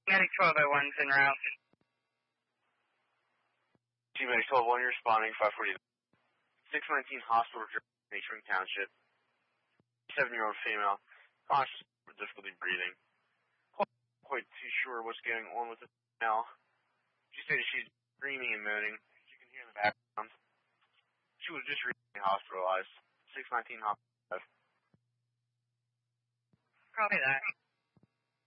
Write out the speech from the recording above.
Medic 1201's en route. Medic 1201, you're responding, 540. 619 hospital, Matron Township. 7-year-old female, conscious with difficulty breathing. Quite too sure what's going on with the female. She said she's screaming and moaning. You can hear in the background. She was just recently hospitalized. 619 hospitalized. Copy that.